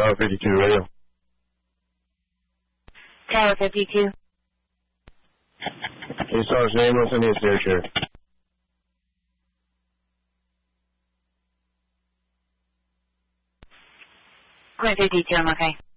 Tower 52 radio. Tower 52. Hey, Sarge, name, what's in the stair chair? Point 52, I'm okay.